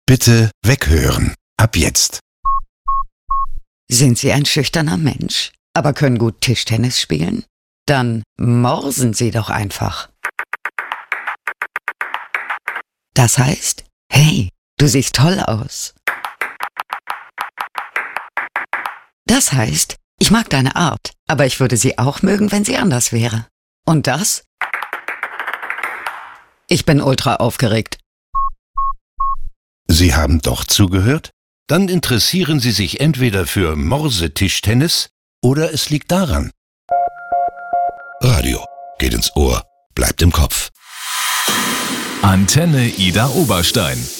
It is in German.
Bitte weghören. Ab jetzt. Sind Sie ein schüchterner Mensch, aber können gut Tischtennis spielen? Dann morsen Sie doch einfach. Das heißt, hey, du siehst toll aus. Das heißt, ich mag deine Art, aber ich würde sie auch mögen, wenn sie anders wäre. Und das? Ich bin ultra aufgeregt. Sie haben doch zugehört? Dann interessieren Sie sich entweder für Morsetischtennis oder es liegt daran. Radio geht ins Ohr, bleibt im Kopf. Antenne Ida Oberstein.